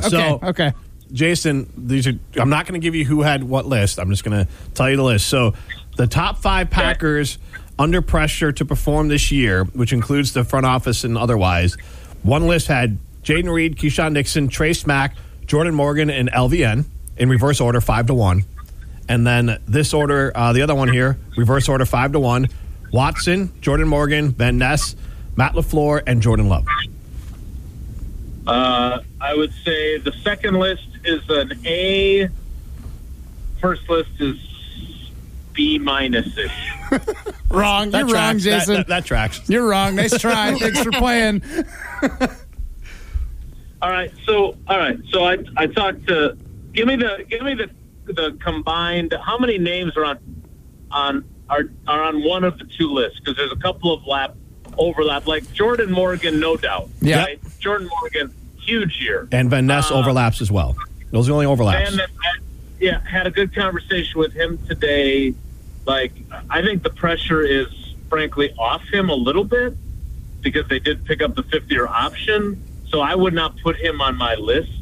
Okay. Jason, I'm not going to give you who had what list. I'm just going to tell you the list. So the top 5 Packers under pressure to perform this year, which includes the front office and otherwise, one list had Jaden Reed, Keyshawn Nixon, Trace Mack, Jordan Morgan, and LVN in reverse order 5-1. And then this order, the other one here, reverse order 5-1, Watson, Jordan Morgan, Van Ness, Matt LaFleur, and Jordan Love. I would say the second list is an A. First list is B-ish. Wrong. You're wrong, Jason. That tracks. You're wrong. Nice try. Thanks for playing. All right. So I talked to. Give me the combined. How many names are on one of the two lists? Because there's a couple of overlap. Like Jordan Morgan, no doubt. Yeah. Right? Jordan Morgan, huge year. And Van Ness overlaps as well. Those are the only overlaps. Had a good conversation with him today. Like, I think the pressure is frankly off him a little bit because they did pick up the 5th-year option. So I would not put him on my list.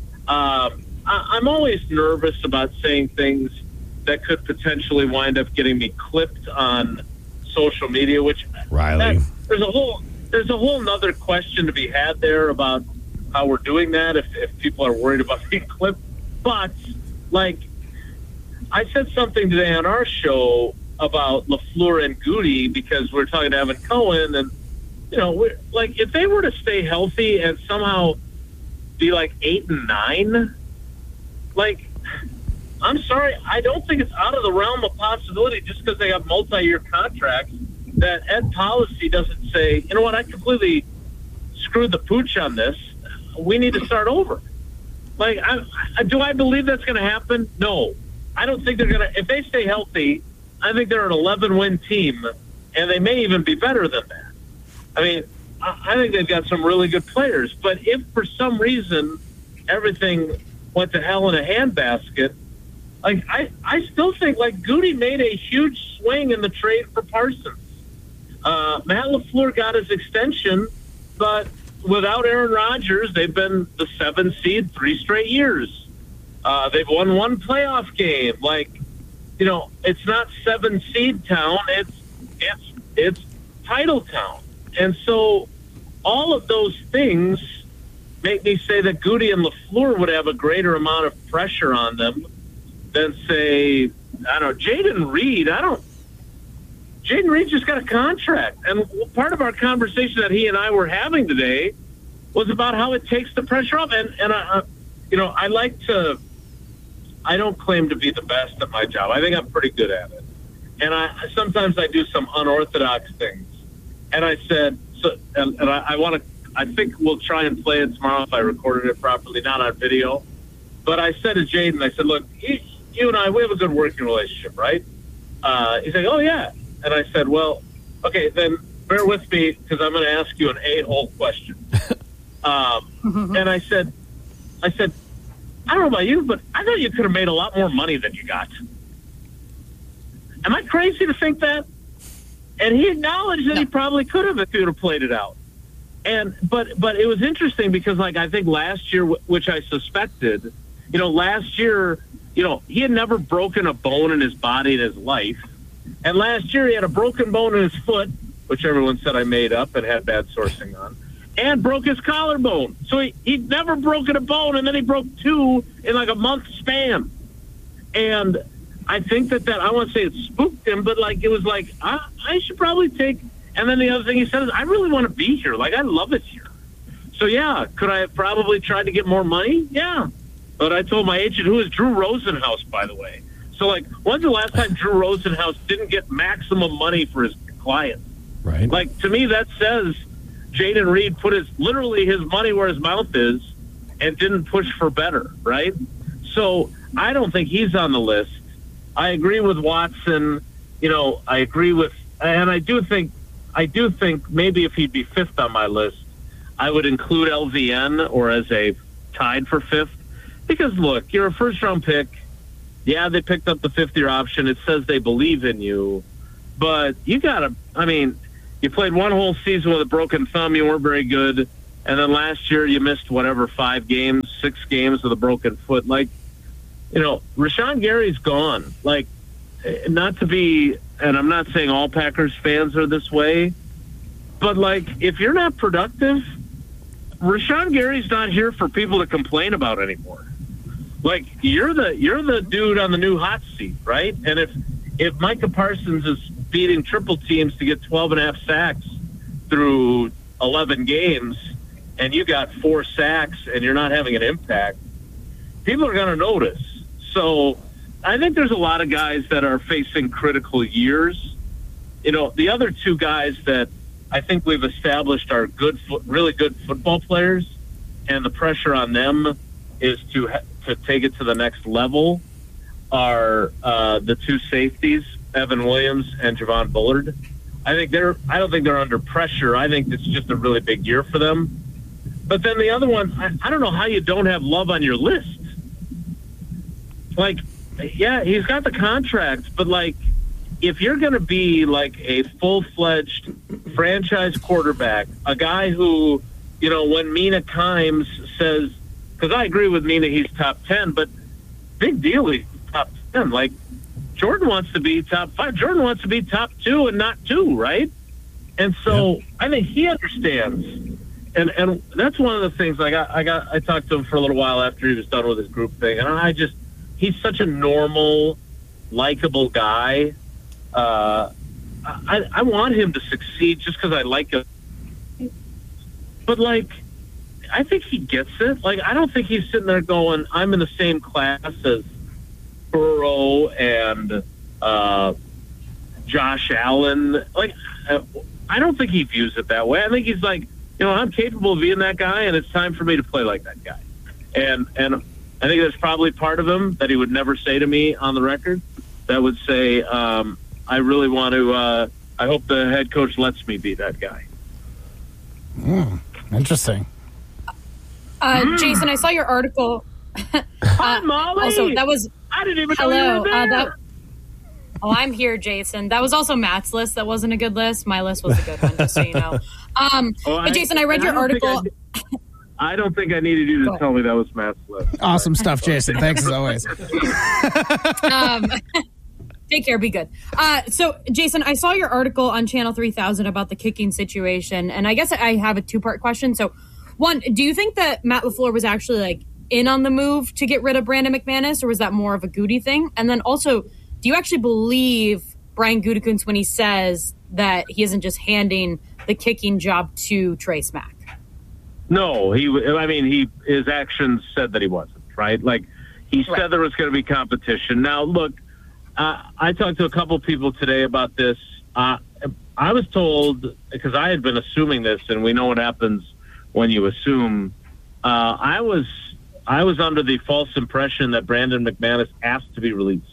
I'm always nervous about saying things that could potentially wind up getting me clipped on social media, which Riley. There's a whole nother question to be had there about how we're doing that if people are worried about being clipped. But, like, I said something today on our show about LaFleur and Goody because we're talking to Evan Cohen, and, you know, if they were to stay healthy and somehow be like 8 and 9, like, I'm sorry, I don't think it's out of the realm of possibility just because they have multi-year contracts that Ed Policy doesn't say, you know what, I completely screwed the pooch on this. We need to start over. Like, do I believe that's going to happen? No. I don't think they're going to. If they stay healthy, I think they're an 11-win team, and they may even be better than that. I mean, I think they've got some really good players. But if for some reason everything went to hell in a handbasket, like I still think like Goody made a huge swing in the trade for Parsons. Matt LaFleur got his extension, but without Aaron Rodgers, they've been the 7th seed 3 straight years. They've won 1 playoff game. Like, you know, it's not 7 seed town. It's title town. And so all of those things make me say that Goody and LaFleur would have a greater amount of pressure on them than, say, I don't know, Jaden Reed. Jaden Reed just got a contract. And part of our conversation that he and I were having today was about how it takes the pressure off. And you know, I don't claim to be the best at my job. I think I'm pretty good at it. And sometimes I do some unorthodox things. And I said, I think we'll try and play it tomorrow if I recorded it properly, not on video. But I said to Jaden, I said, look, you and I, we have a good working relationship, right? He's like, oh, yeah. And I said, well, okay, then bear with me because I'm going to ask you an a-hole question. And I said, I don't know about you, but I thought you could have made a lot more money than you got. Am I crazy to think that? And he acknowledged that he probably could have if he would have played it out. But it was interesting because, like, I think last year, which I suspected, you know, last year, you know, he had never broken a bone in his body in his life. And last year he had a broken bone in his foot, which everyone said I made up and had bad sourcing on, and broke his collarbone. So he'd never broken a bone, and then he broke 2 in like a month span. And I think that I want to say it spooked him, but like it was like, I should probably take. And then the other thing he said is, I really want to be here. Like, I love it here. So, yeah, could I have probably tried to get more money? Yeah. But I told my agent, who is Drew Rosenhaus, by the way. So, like, when's the last time Drew Rosenhaus didn't get maximum money for his clients? Right. Like, to me, that says Jaden Reed put literally his money where his mouth is and didn't push for better, right? So I don't think he's on the list. I agree with Watson. You know, I agree with, and I do think maybe if he'd be 5th on my list, I would include LVN or as a tied for 5th. Because, look, you're a first-round pick. Yeah, they picked up the 5th-year option. It says they believe in you. But you got to – I mean, you played 1 whole season with a broken thumb. You weren't very good. And then last year you missed 6 games with a broken foot. Like, Rashawn Gary's gone. Like, not to be, and I'm not saying all Packers fans are this way, but like, if you're not productive, Rashawn Gary's not here for people to complain about anymore. Like, you're the dude on the new hot seat, right? And if Micah Parsons is beating triple teams to get 12.5 sacks through 11 games, and you got 4 sacks and you're not having an impact, people are going to notice. So I think there's a lot of guys that are facing critical years. The other 2 guys that I think we've established are really good football players, and the pressure on them is to take it to the next level, are the 2 safeties, Evan Williams and Javon Bullard. I don't think they're under pressure. I think it's just a really big year for them. But then the other one, I don't know how you don't have Love on your list. Like, yeah, he's got the contract, but like, if you're going to be like a full-fledged franchise quarterback, a guy who, when Mina Kimes says, because I agree with Mina, he's top 10, but big deal, he's top 10. Like, Jordan wants to be top 5. Jordan wants to be top 2 and not 2, right? And so I think he understands. And that's one of the things. Like, I talked to him for a little while after he was done with his group thing, and he's such a normal, likable guy. I want him to succeed just because I like him. But, like, I think he gets it. Like, I don't think he's sitting there going, I'm in the same class as Burrow and Josh Allen. Like, I don't think he views it that way. I think he's like, I'm capable of being that guy, and it's time for me to play like that guy. And I think there's probably part of him that he would never say to me on the record that would say, I really want to, I hope the head coach lets me be that guy. Interesting. Jason, I saw your article. Hi, Molly. Also, that was. I didn't even know you were there. I'm here, Jason. That was also Matt's list. That wasn't a good list. My list was a good one, just so you know. But Jason, I read your article. I don't think I needed you to tell me that was Matt's list. Awesome stuff, Jason. Thanks as always. Take care. Be good. So, Jason, I saw your article on Channel 3000 about the kicking situation, and I guess I have a 2-part question. So, one, do you think that Matt LaFleur was actually like in on the move to get rid of Brandon McManus, or was that more of a Goody thing? And then also, do you actually believe Brian Gutekunst when he says that he isn't just handing the kicking job to Trey Smack? No, his actions said that he wasn't, right? Like, he said there was going to be competition. Now, look, I talked to a couple people today about this. I was told, because I had been assuming this, and we know what happens when you assume. I was under the false impression that Brandon McManus asked to be released.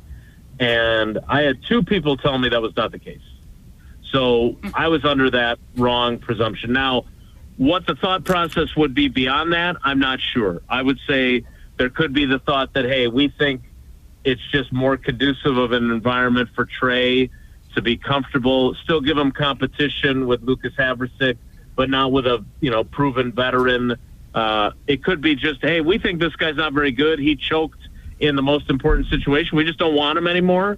And I had 2 people tell me that was not the case. So I was under that wrong presumption. Now, what the thought process would be beyond that, I'm not sure. I would say there could be the thought that, hey, we think it's just more conducive of an environment for Trey to be comfortable, still give him competition with Lucas Haversick, but not with a proven veteran. It could be just, hey, we think this guy's not very good. He choked in the most important situation. We just don't want him anymore.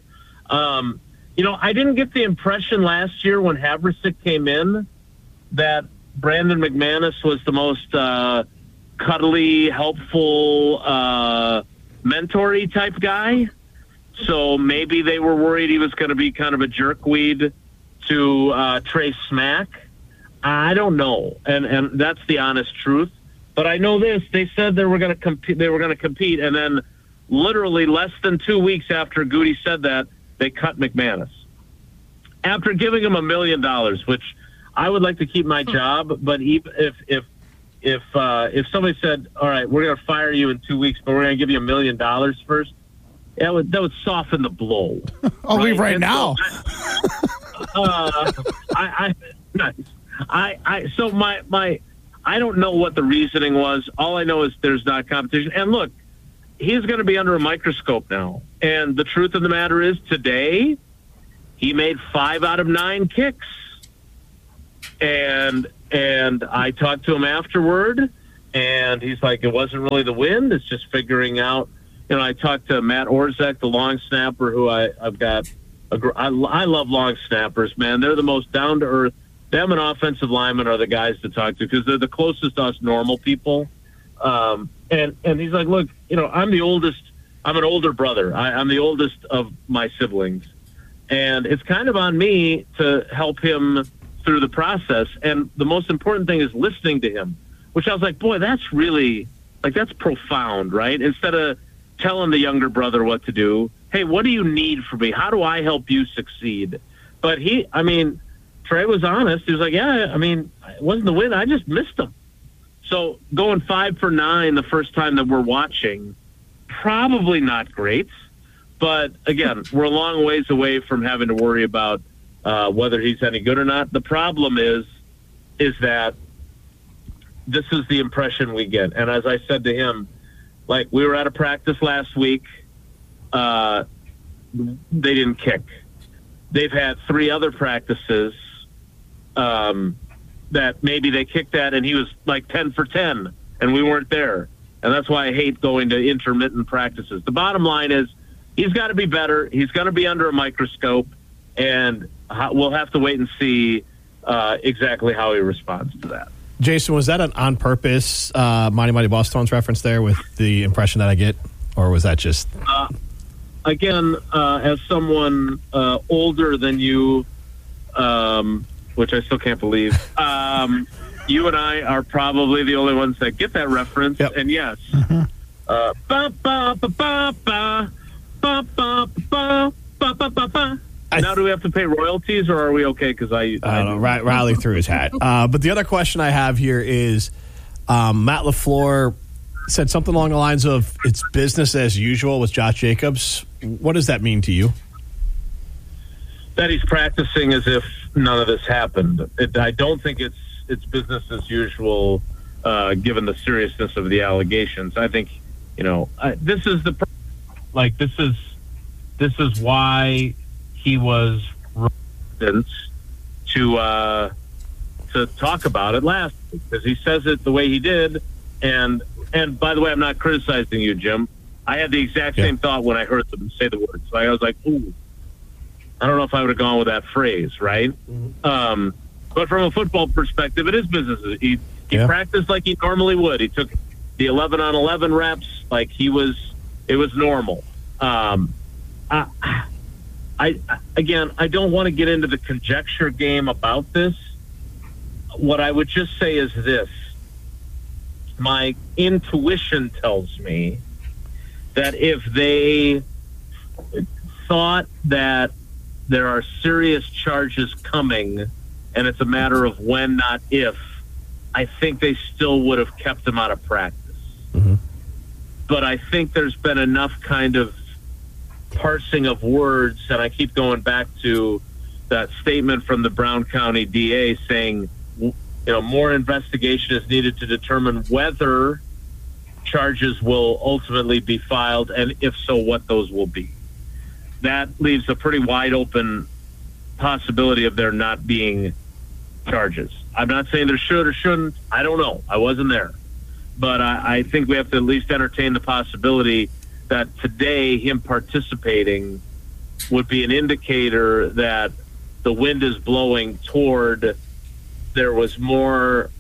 I didn't get the impression last year when Haversick came in that Brandon McManus was the most cuddly, helpful, mentor-y type guy. So maybe they were worried he was going to be kind of a jerkweed to Trey Smack. I don't know, and that's the honest truth. But I know this: they said they were going to compete. They were going to compete, and then literally less than 2 weeks after Goody said that, they cut McManus after giving him $1 million, which I would like to keep my job. But even if somebody said, "All right, we're going to fire you in 2 weeks, but we're going to give you $1 million first," that would soften the blow. I'll leave right now. So I don't know what the reasoning was. All I know is there's not competition. And look, he's going to be under a microscope now. And the truth of the matter is, today he made 5 out of 9 kicks. And And I talked to him afterward, and he's like, it wasn't really the wind. It's just figuring out. I talked to Matt Orzek, the long snapper, who I've got. I love long snappers, man. They're the most down to earth. Them and offensive linemen are the guys to talk to because they're the closest to us normal people. And he's like, look, I'm the oldest. I'm an older brother. I'm the oldest of my siblings, and it's kind of on me to help him through the process. And the most important thing is listening to him, which I was like, boy, that's really that's profound, right? Instead of telling the younger brother what to do. Hey, what do you need from me? How do I help you succeed? But Trey was honest. He was like, yeah, it wasn't the win. I just missed him. So going 5 for 9 the first time that we're watching, probably not great. But again, we're a long ways away from having to worry about whether he's any good or not. The problem is that this is the impression we get. And as I said to him, we were at a practice last week. They didn't kick. They've had 3 other practices that maybe they kicked at, and he was 10 for 10, and we weren't there. And that's why I hate going to intermittent practices. The bottom line is he's got to be better. He's going to be under a microscope, and we'll have to wait and see exactly how he responds to that. Jason, was that an on-purpose Mighty Mighty Boss Tones reference there with the impression that I get? Or was that just... Again, as someone older than you, which I still can't believe, you and I are probably the only ones that get that reference. Yep. And yes. Now, do we have to pay royalties, or are we okay? Because I don't know. Riley threw his hat. But the other question I have here is Matt LaFleur said something along the lines of it's business as usual with Josh Jacobs. What does that mean to you? That he's practicing as if none of this happened. I don't think it's business as usual, given the seriousness of the allegations. I think this is this is why he was reluctant to talk about it last week, because he says it the way he did. And by the way, I'm not criticizing you, Jim. I had the exact same thought when I heard them say the words. I was like, ooh, I don't know if I would have gone with that phrase, right? Mm-hmm. But from a football perspective, it is business. He practiced like he normally would. He took the 11-on-11 reps like it was normal. I don't want to get into the conjecture game about this. What I would just say is this. My intuition tells me that if they thought that there are serious charges coming and it's a matter of when, not if, I think they still would have kept him out of practice. Mm-hmm. But I think there's been enough kind of parsing of words, and I keep going back to that statement from the Brown County DA saying, more investigation is needed to determine whether charges will ultimately be filed, and if so, what those will be. That leaves a pretty wide open possibility of there not being charges. I'm not saying there should or shouldn't. I don't know. I wasn't there. But I think we have to at least entertain the possibility that today him participating would be an indicator that the wind is blowing toward there was more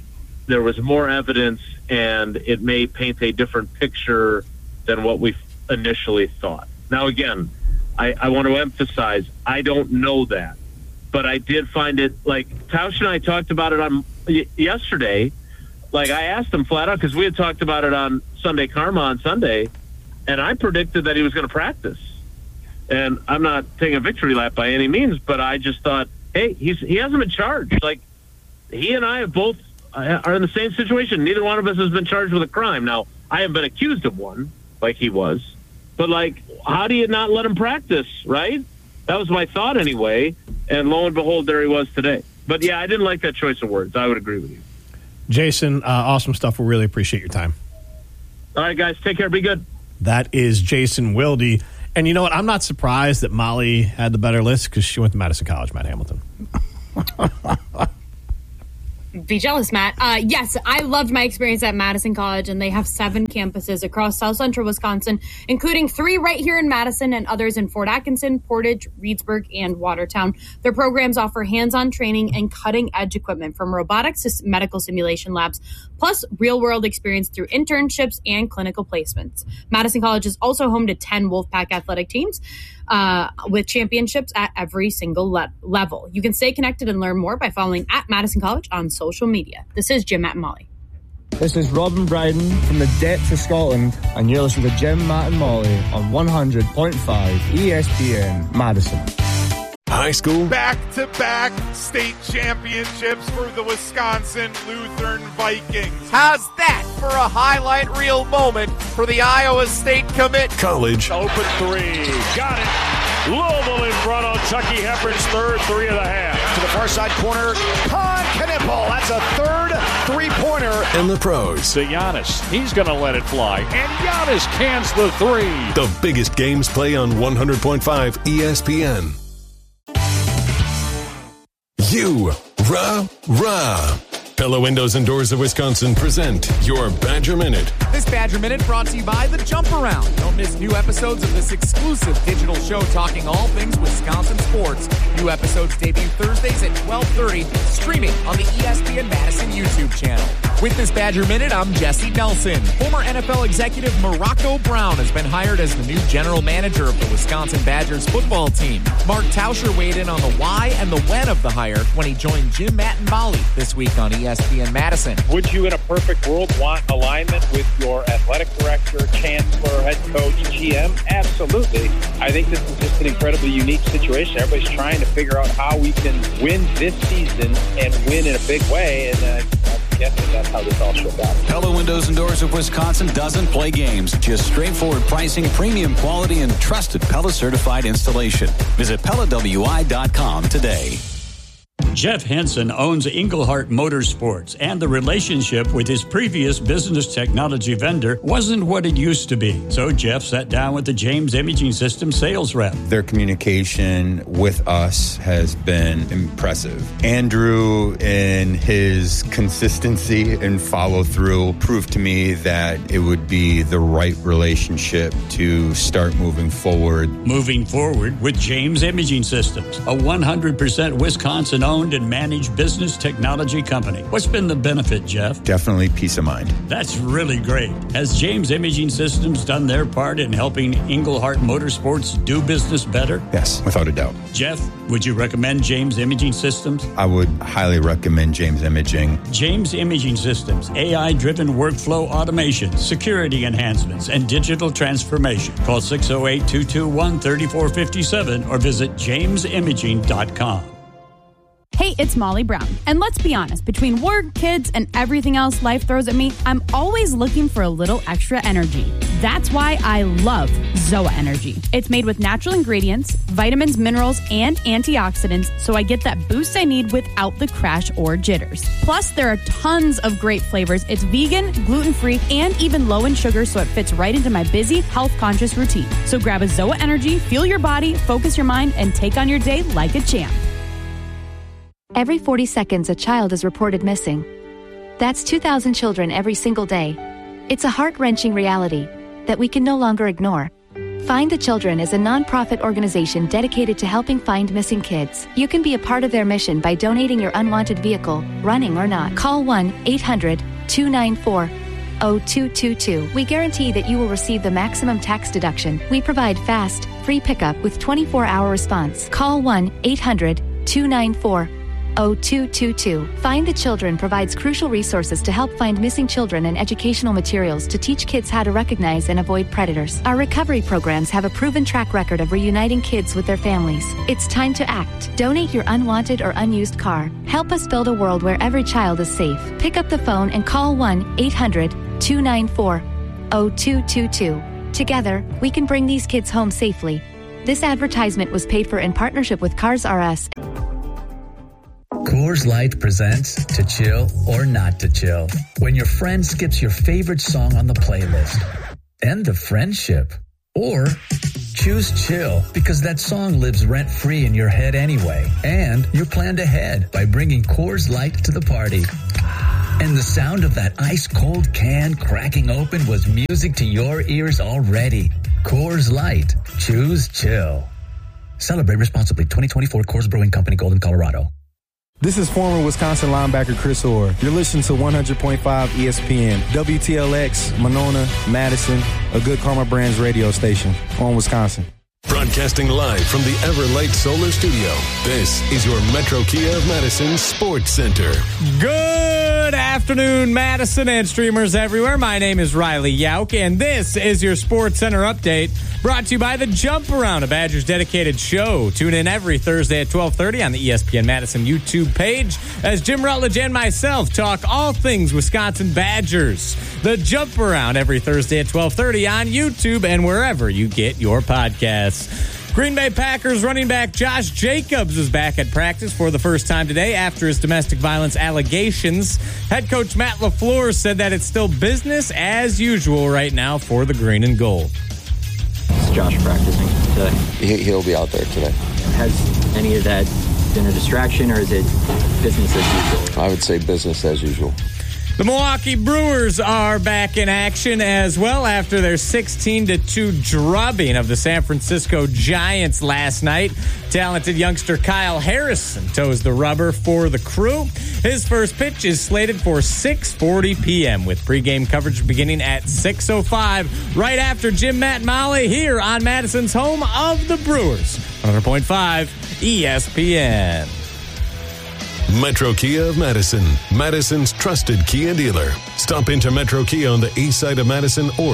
evidence, and it may paint a different picture than what we initially thought. Now, again, I want to emphasize, I don't know that, but I did find it, Tausch and I talked about it on yesterday. I asked him flat out, because we had talked about it on Sunday Karma on Sunday, and I predicted that he was going to practice. And I'm not taking a victory lap by any means, but I just thought, hey, he hasn't been charged. He and I have both are in the same situation. Neither one of us has been charged with a crime. Now, I haven't been accused of one like he was, but how do you not let him practice, right? That was my thought anyway. And lo and behold, there he was today. But yeah, I didn't like that choice of words. I would agree with you. Jason, awesome stuff. We really appreciate your time. All right, guys, take care. Be good. That is Jason Wilde. And you know what? I'm not surprised that Molly had the better list because she went to Madison College, Matt Hamilton. be jealous, Matt. Yes, I loved my experience at Madison College, and they have 7 campuses across South Central Wisconsin, including 3 right here in Madison and others in Fort Atkinson, Portage, Reedsburg, and Watertown. Their programs offer hands-on training and cutting-edge equipment from robotics to medical simulation labs, plus real-world experience through internships and clinical placements. Madison College is also home to 10 Wolfpack athletic teams with championships at every single level. You can stay connected and learn more by following at Madison College on social media. This is Jim, Matt, and Molly. This is Robin Bryden from the depths of Scotland, and you're listening to Jim, Matt, and Molly on 100.5 ESPN Madison. High school back-to-back state championships for the Wisconsin Lutheran Vikings. How's that for a highlight reel moment for the Iowa State commit? College open 3, got it. Louisville in front on Chucky Hepburn's third 3 of the half. To the far side corner, Con Knipple. That's a third 3-pointer. And the pros. To Giannis, he's going to let it fly. And Giannis cans the 3. The biggest games play on 100.5 ESPN. Rah. Pella Windows and Doors of Wisconsin present your Badger Minute. This Badger Minute brought to you by The Jump Around. Don't miss new episodes of this exclusive digital show talking all things Wisconsin sports. New episodes debut Thursdays at 12:30, streaming on the ESPN Madison YouTube channel. With this Badger Minute, I'm Jesse Nelson. Former NFL executive Morocco Brown has been hired as the new general manager of the Wisconsin Badgers football team. Mark Tauscher weighed in on the why and the when of the hire when he joined Jim, Matt, and Molly this week on ESPN Madison. Would you, in a perfect world, want alignment with your athletic director, chancellor, head coach, GM? Absolutely. I think this is just an incredibly unique situation. Everybody's trying to figure out how we can win this season and win in a big way, and I'm guessing that's how this all shook out. Pella Windows and Doors of Wisconsin doesn't play games. Just straightforward pricing, premium quality, and trusted Pella certified installation. Visit PellaWI.com today. Jeff Henson owns Englehart Motorsports, and the relationship with his previous business technology vendor wasn't what it used to be. So Jeff sat down with the James Imaging System sales rep. Their communication with us has been impressive. Andrew, in his consistency and follow through, proved to me that it would be the right relationship to start moving forward. Moving forward with James Imaging Systems, a 100% Wisconsin-owned and managed business technology company. What's been the benefit, Jeff? Definitely peace of mind. That's really great. Has James Imaging Systems done their part in helping Englehart Motorsports do business better? Yes, without a doubt. Jeff, would you recommend James Imaging Systems? I would highly recommend James Imaging. James Imaging Systems, AI-driven workflow automation, security enhancements, and digital transformation. Call 608-221-3457 or visit jamesimaging.com. Hey, it's Molly Brown. And let's be honest, between work, kids, and everything else life throws at me, I'm always looking for a little extra energy. That's why I love ZOA Energy. It's made with natural ingredients, vitamins, minerals, and antioxidants, so I get that boost I need without the crash or jitters. Plus, there are tons of great flavors. It's vegan, gluten-free, and even low in sugar, so it fits right into my busy, health-conscious routine. So grab a ZOA Energy, fuel your body, focus your mind, and take on your day like a champ. Every 40 seconds, a child is reported missing. That's 2,000 children every single day. It's a heart-wrenching reality that we can no longer ignore. Find the Children is a nonprofit organization dedicated to helping find missing kids. You can be a part of their mission by donating your unwanted vehicle, running or not. Call 1-800-294-0222. We guarantee that you will receive the maximum tax deduction. We provide fast, free pickup with 24-hour response. Call 1-800-294-0222. Find the Children provides crucial resources to help find missing children and educational materials to teach kids how to recognize and avoid predators. Our recovery programs have a proven track record of reuniting kids with their families. It's time to act. Donate your unwanted or unused car. Help us build a world where every child is safe. Pick up the phone and call 1-800-294-0222. Together, we can bring these kids home safely. This advertisement was paid for in partnership with Cars R-Us. Coors Light presents To Chill or Not to Chill. When your friend skips your favorite song on the playlist. End of friendship. Or choose chill because that song lives rent-free in your head anyway. And you planned ahead by bringing Coors Light to the party. And the sound of that ice-cold can cracking open was music to your ears already. Coors Light. Choose chill. Celebrate responsibly. 2024 Coors Brewing Company, Golden, Colorado. This is former Wisconsin linebacker Chris Orr. You're listening to 100.5 ESPN, WTLX, Monona, Madison, a Good Karma Brands radio station on Wisconsin. Broadcasting live from the Everlight Solar Studio, this is your Metro Kia of Madison Sports Center. Good afternoon, Madison and streamers everywhere. My name is Riley Yauk, and this is your Sports Center update brought to you by The Jump Around, a Badgers dedicated show. Tune in every Thursday at 12:30 on the ESPN Madison YouTube page as Jim Rutledge and myself talk all things Wisconsin Badgers. The Jump Around every Thursday at 12:30 on YouTube and wherever you get your podcasts. Green Bay Packers running back Josh Jacobs is back at practice for the first time today after his domestic violence allegations. Head coach Matt LaFleur said that it's still business as usual right now for the green and gold. Is Josh practicing today? He'll be out there today. Has any of that been a distraction, or is it business as usual? I would say business as usual. The Milwaukee Brewers are back in action as well after their 16-2 drubbing of the San Francisco Giants last night. Talented youngster Kyle Harrison toes the rubber for the Crew. His first pitch is slated for 6:40 p.m. with pregame coverage beginning at 6:05 right after Jim, Matt, and Molly here on Madison's home of the Brewers. 100.5 ESPN. Metro Kia of Madison, Madison's trusted Kia dealer. Stop into Metro Kia on the east side of Madison or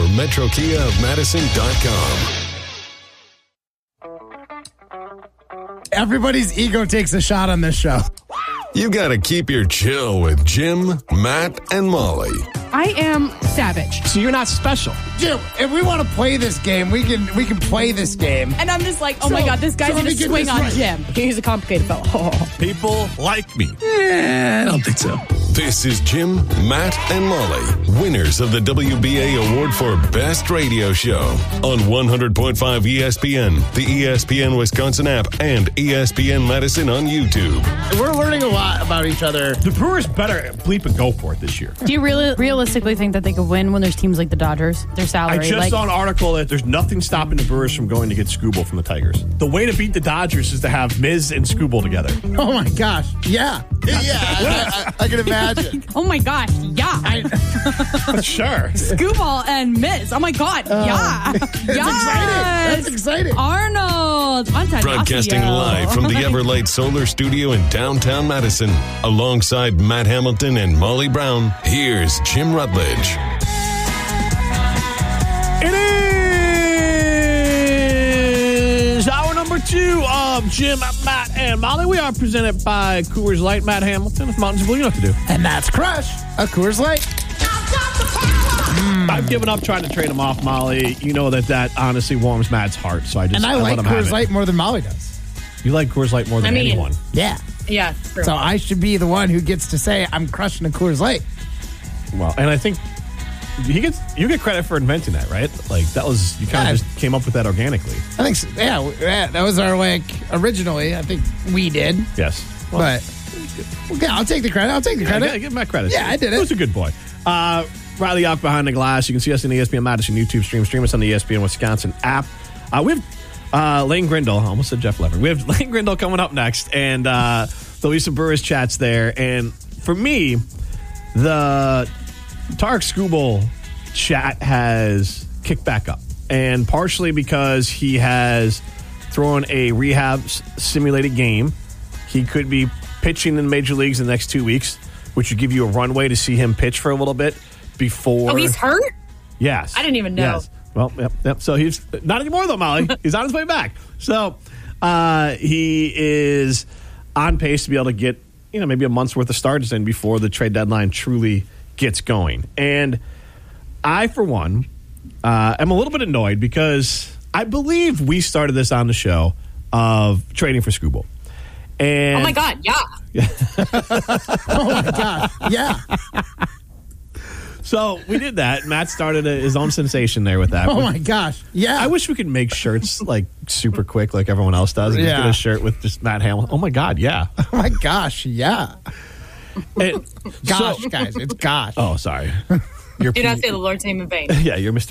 metrokiaofmadison.com. Everybody's ego takes a shot on this show. You gotta keep your chill with Jim, Matt, and Molly. I am savage. So you're not special. Jim, if we want to play this game, we can play this game. And I'm just like, oh my God, this guy's going to swing on Jim. He's a complicated fellow. People like me. I don't think so. This is Jim, Matt, and Molly, winners of the WBA Award for Best Radio Show on 100.5 ESPN, the ESPN Wisconsin app, and ESPN Madison on YouTube. We're learning a lot about each other. The Brewers better bleep and go for it this year. Do you really realistically think that they could win when there's teams like the Dodgers? Their salary. I just saw an article that there's nothing stopping the Brewers from going to get Skubal from the Tigers. The way to beat the Dodgers is to have Miz and Skubal together. Oh my gosh. Yeah. I can imagine. Oh my gosh, yeah. Sure. Skubal and Miz. Oh my God, yeah. That's exciting. Arnold. Broadcasting live from the Everlight Solar Studio in downtown Madison. Alongside Matt Hamilton and Molly Brown, here's Jim Rutledge. It is hour number 2 of Jim, Matt, and Molly. We are presented by Coors Light. Matt Hamilton, if Mountains Blue, you know what to do. And that's Crush, a Coors Light. I've given up trying to trade him off, Molly. You know that honestly warms Matt's heart, so I like let him Coors have Light more than Molly does. You like Coors Light more than anyone. Yeah. Yeah. True. So I should be the one who gets to say I'm crushing a Coors Light. Well, and I think you get credit for inventing that, right? Like that was you kind of just came up with that organically. I think so. Yeah, that was our originally. I think we did. Yes, but I'll take the credit. Yeah, give my credit. Yeah, I did it. He was a good boy. Riley Yauk behind the glass. You can see us in the ESPN Madison YouTube stream. Stream us on the ESPN Wisconsin app. We have Lane Grindle. I almost said Jeff Levin. We have Lane Grindle coming up next, and there'll be some Brewers chats there. And for me, the Tarek Skubal chat has kicked back up, and partially because he has thrown a rehab simulated game. He could be pitching in the major leagues in the next 2 weeks, which would give you a runway to see him pitch for a little bit before. Oh, he's hurt? Yes. I didn't even know. Yes. Well, yep. So he's not anymore though, Molly. He's on his way back. So he is on pace to be able to get, maybe a month's worth of starts in before the trade deadline truly gets going. And I, for one, am a little bit annoyed because I believe we started this on the show of trading for Skubal. And oh my God, yeah. Oh my God, yeah. So we did that. Matt started his own sensation there with that. Oh my gosh! Yeah, I wish we could make shirts like super quick, like everyone else does. And just get a shirt with just Matt Hamilton. Oh my God! Yeah. Oh my gosh! Yeah. Guys, it's gosh. Oh, sorry. Do not say the Lord's name in vain. Yeah, you're Mr.